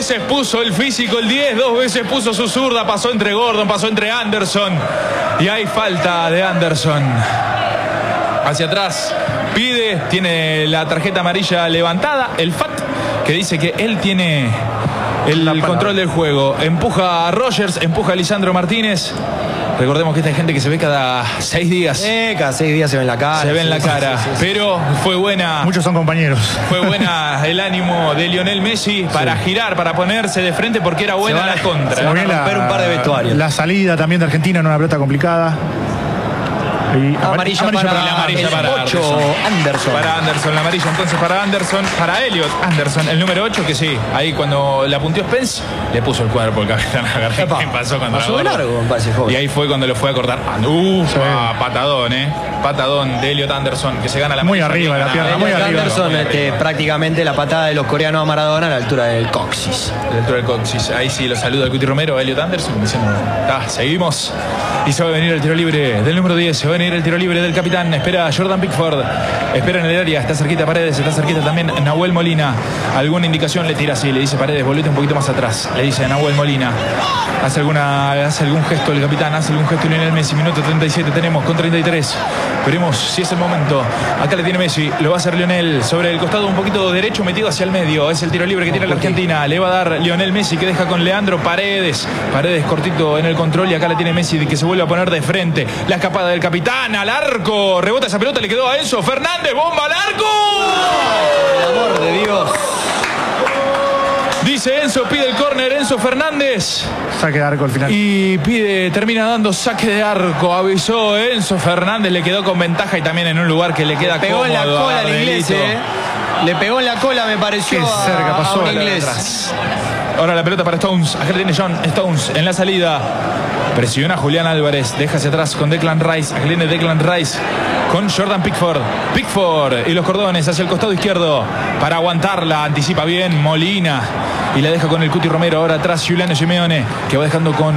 veces puso el físico el 10, 2 veces puso su zurda, pasó entre Gordon, pasó entre Anderson. Y hay falta de Anderson. Hacia atrás, pide, tiene la tarjeta amarilla levantada, el FAT, que dice que él tiene el control del juego. Empuja a Rogers, empuja a Lisandro Martínez. Recordemos que esta gente que se ve cada 6 días. Cada 6 días se ve en la cara. Se ve en la cara. Sí. Pero fue buena. Muchos son compañeros. Fue buena el ánimo de Lionel Messi para girar, para ponerse de frente, porque era buena la contra. Se van a romper un par de vestuarios. La salida también de Argentina en una pelota complicada. Y amarilla para el 8, Anderson. Para Anderson, la amarilla entonces para Anderson, para Elliot Anderson, el número 8, que sí, ahí cuando la punteó Spence, le puso el cuerpo el capitán a García. ¿Qué pasó cuando pasó de largo, me parece, joven. Y ahí fue cuando lo fue a cortar. Patadón, patadón de Elliot Anderson, que se gana la muy arriba la pierna, muy arriba. Anderson, prácticamente la patada de los coreanos a Maradona a la altura del coxis. A la altura del coxis. Ahí sí lo saluda el Cuti Romero, Elliot Anderson, diciendo, seguimos. Y se va a venir el tiro libre del número 10, se va a venir el tiro libre del capitán. Espera Jordan Pickford, espera en el área, está cerquita Paredes, está cerquita también Nahuel Molina. Alguna indicación le tira así, le dice Paredes, volvete un poquito más atrás, le dice Nahuel Molina. Hace algún gesto el capitán, hace algún gesto Lionel Messi. Minuto 37 tenemos con 33. Veremos si es el momento. Acá le tiene Messi, lo va a hacer Lionel sobre el costado un poquito derecho, metido hacia el medio. Es el tiro libre que tiene la Argentina. Le va a dar Lionel Messi, que deja con Leandro Paredes. Paredes cortito en el control y acá le tiene Messi, que se vuelve a poner de frente. La escapada del capitán al arco. Rebota esa pelota, le quedó a Enzo Fernández. ¡Bomba al arco! Por el amor de Dios. Dice Enzo, pide el córner Enzo Fernández. Saque de arco al final. Y termina dando saque de arco. Avisó Enzo Fernández, le quedó con ventaja y también en un lugar que le queda cómodo. Pegó en la cola al inglés, Le pegó en la cola, me pareció. Qué cerca pasó a un inglés. Ahora la pelota para Stones. Acá tiene John Stones en la salida. Presiona Julián Álvarez. Deja hacia atrás con Declan Rice. Acá viene Declan Rice con Jordan Pickford. Pickford y los cordones hacia el costado izquierdo para aguantarla. Anticipa bien Molina. Y la deja con el Cuti Romero. Ahora atrás Giuliano Simeone, que va dejando con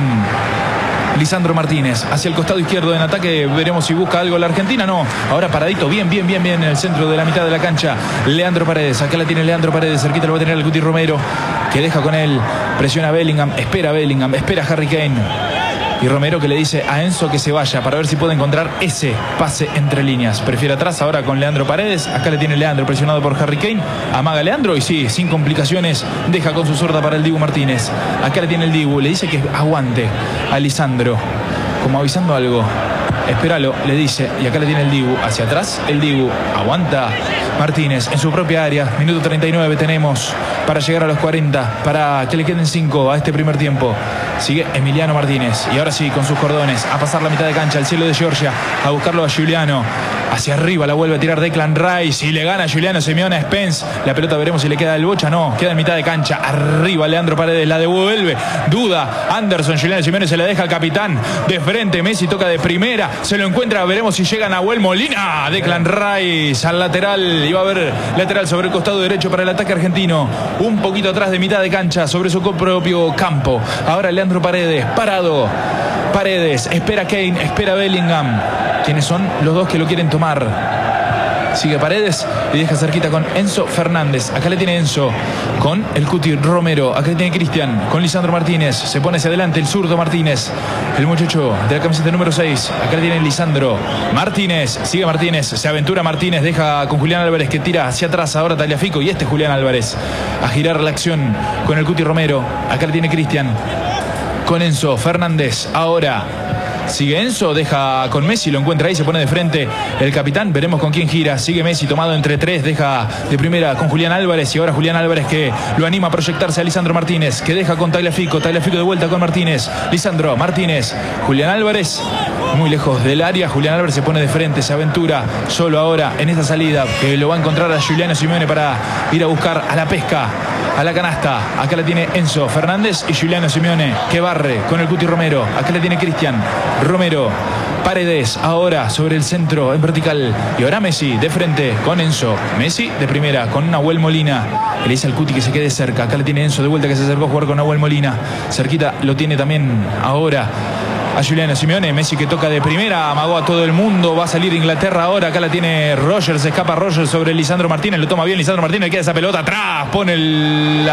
Lisandro Martínez hacia el costado izquierdo en ataque. Veremos si busca algo la Argentina. No, ahora paradito, bien en el centro de la mitad de la cancha. Leandro Paredes, acá la tiene Leandro Paredes. Cerquita lo va a tener el Cuti Romero, que deja con él. Presiona a Bellingham, espera a Harry Kane. Y Romero, que le dice a Enzo que se vaya para ver si puede encontrar ese pase entre líneas. Prefiere atrás ahora con Leandro Paredes. Acá le tiene Leandro presionado por Harry Kane. Amaga Leandro y sí, sin complicaciones, deja con su zurda para el Dibu Martínez. Acá le tiene el Dibu, le dice que aguante a Lisandro, como avisando algo. Espéralo, le dice. Y acá le tiene el Dibu hacia atrás. El Dibu aguanta Martínez en su propia área. Minuto 39 tenemos para llegar a los 40, para que le queden 5 a este primer tiempo. Sigue Emiliano Martínez y ahora sí, con sus cordones, a pasar la mitad de cancha, al cielo de Georgia, a buscarlo a Giuliano. Hacia arriba la vuelve a tirar Declan Rice y le gana Giuliano Simeone a Spence. La pelota veremos si le queda el Bocha. No, queda en mitad de cancha. Arriba Leandro Paredes, la devuelve. Duda Anderson, Giuliano Simeone se la deja al capitán. De frente Messi toca de primera. Se lo encuentra, veremos si llega Nahuel Molina. Declan Rice al lateral. Y va a haber lateral sobre el costado derecho para el ataque argentino. Un poquito atrás de mitad de cancha sobre su propio campo. Ahora Leandro Paredes, parado. Paredes, espera Kane, espera Bellingham. ¿Quiénes son los dos que lo quieren tomar? Sigue Paredes y deja cerquita con Enzo Fernández. Acá le tiene Enzo con el Cuti Romero. Acá le tiene Cristian con Lisandro Martínez. Se pone hacia adelante el zurdo Martínez, el muchacho de la camiseta número 6. Acá le tiene Lisandro Martínez. Sigue Martínez, se aventura Martínez. Deja con Julián Álvarez, que tira hacia atrás ahora Tagliafico. Y este Julián Álvarez a girar la acción con el Cuti Romero. Acá le tiene Cristian con Enzo Fernández. Ahora sigue Enzo, deja con Messi, lo encuentra ahí, se pone de frente el capitán. Veremos con quién gira. Sigue Messi tomado entre 3, deja de primera con Julián Álvarez. Y ahora Julián Álvarez, que lo anima a proyectarse a Lisandro Martínez, que deja con Tagliafico. Tagliafico de vuelta con Martínez. Lisandro Martínez, Julián Álvarez, muy lejos del área. Julián Álvarez se pone de frente, se aventura solo ahora en esta salida, que lo va a encontrar a Giuliano Simeone para ir a buscar a la pesca, a la canasta. Acá la tiene Enzo Fernández y Giuliano Simeone, que barre con el Cuti Romero. Acá la tiene Cristian Romero. Paredes ahora sobre el centro en vertical. Y ahora Messi de frente con Enzo. Messi de primera con Nahuel Molina. Le dice al Cuti que se quede cerca. Acá le tiene Enzo de vuelta, que se acercó a jugar con Nahuel Molina. Cerquita lo tiene también ahora a Giuliano Simeone. Messi, que toca de primera, amagó a todo el mundo. Va a salir Inglaterra ahora. Acá la tiene Rogers. Escapa Rogers sobre Lisandro Martínez. Lo toma bien Lisandro Martínez. Queda esa pelota atrás. Pone